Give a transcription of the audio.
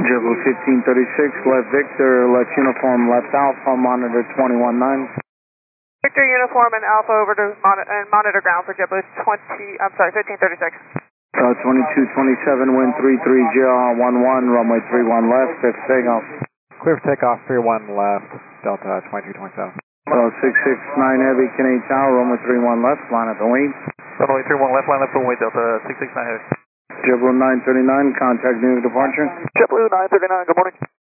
JetBlue 1536, left Victor, left uniform, left Alpha, monitor 219. Victor uniform and Alpha over to monitor ground for JetBlue 1536. 2227, wind 33, GR11, runway 31 left, fifth takeoff. Clear for takeoff, 31 left, Delta 2227. 669 Heavy, Canadian Tower, runway 31 left, line up and wait. Runway 31 left, line up and wait, Delta 669 Heavy. JetBlue 939, contact new departure. JetBlue 939, good morning.